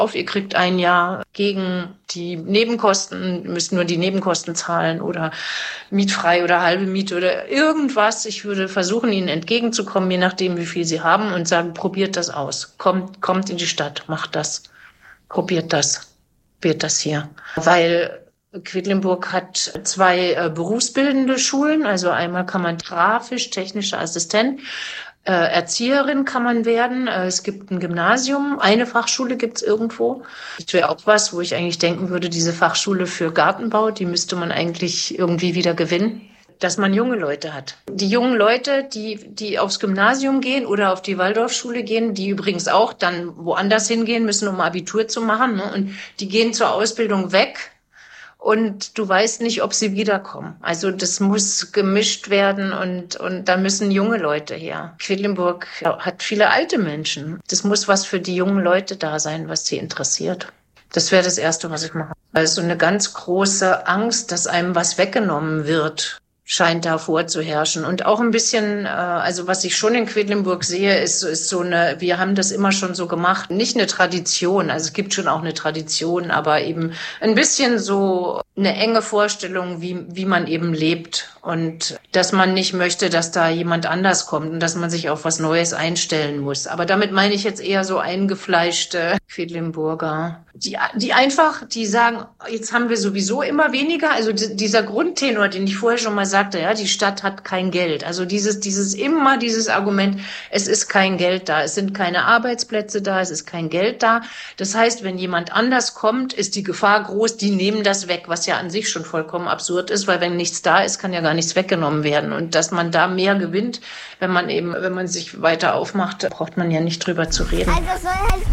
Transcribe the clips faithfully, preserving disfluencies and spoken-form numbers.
auf, ihr kriegt ein Jahr gegen die Nebenkosten, müsst nur die Nebenkosten zahlen oder mietfrei oder halbe Miete oder irgendwas. Ich würde versuchen, ihnen entgegenzukommen, je nachdem, wie viel sie haben und sagen, probiert das aus. Kommt, kommt in die Stadt, macht das. Probiert das. Probiert das hier. Weil Quedlinburg hat zwei äh, berufsbildende Schulen. Also einmal kann man grafisch, technischer Assistent, äh, Erzieherin kann man werden. Äh, es gibt ein Gymnasium, eine Fachschule gibt's irgendwo. Das wäre auch was, wo ich eigentlich denken würde, diese Fachschule für Gartenbau, die müsste man eigentlich irgendwie wieder gewinnen, dass man junge Leute hat. Die jungen Leute, die die aufs Gymnasium gehen oder auf die Waldorfschule gehen, die übrigens auch dann woanders hingehen müssen, um Abitur zu machen, ne? Und die gehen zur Ausbildung weg. Und du weißt nicht, ob sie wiederkommen. Also das muss gemischt werden und und da müssen junge Leute her. Quedlinburg hat viele alte Menschen. Das muss was für die jungen Leute da sein, was sie interessiert. Das wäre das Erste, was ich mache. Also eine ganz große Angst, dass einem was weggenommen wird, scheint da vorzuherrschen. Und auch ein bisschen, äh, also was ich schon in Quedlinburg sehe, ist, ist so eine, wir haben das immer schon so gemacht, nicht eine Tradition, also es gibt schon auch eine Tradition, aber eben ein bisschen so eine enge Vorstellung, wie, wie man eben lebt und dass man nicht möchte, dass da jemand anders kommt und dass man sich auf was Neues einstellen muss. Aber damit meine ich jetzt eher so eingefleischte Quedlinburger, die, die einfach, die sagen, jetzt haben wir sowieso immer weniger, also d- dieser Grundtenor, den ich vorher schon mal sagte, ja, die Stadt hat kein Geld. Also dieses, dieses immer dieses Argument, es ist kein Geld da, es sind keine Arbeitsplätze da, es ist kein Geld da. Das heißt, wenn jemand anders kommt, ist die Gefahr groß, die nehmen das weg, was ja an sich schon vollkommen absurd ist, weil wenn nichts da ist, kann ja gar nichts weggenommen werden. Und dass man da mehr gewinnt, wenn man eben, wenn man sich weiter aufmacht, braucht man ja nicht drüber zu reden. Also soll halt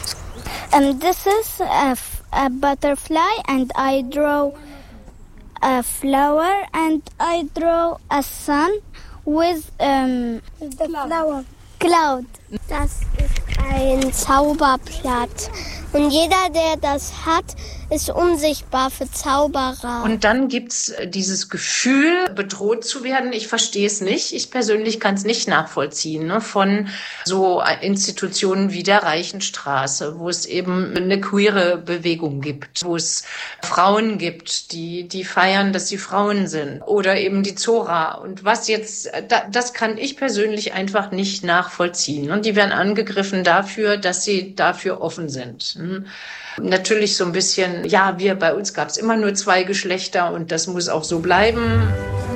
um, this is a, f- a butterfly and I draw a flower and I draw a sun with um, the flower. Cloud. Das ist ein Zauberblatt. Und jeder, der das hat, ist unsichtbar für Zauberer. Und dann gibt's dieses Gefühl, bedroht zu werden. Ich verstehe es nicht. Ich persönlich kann es nicht nachvollziehen, ne? Von so Institutionen wie der Reichenstraße, wo es eben eine queere Bewegung gibt, wo es Frauen gibt, die die feiern, dass sie Frauen sind, oder eben die Zora. Und was jetzt, das kann ich persönlich einfach nicht nachvollziehen. Und die werden angegriffen dafür, dass sie dafür offen sind. Natürlich so ein bisschen, ja, wir, bei uns gab es immer nur zwei Geschlechter und das muss auch so bleiben.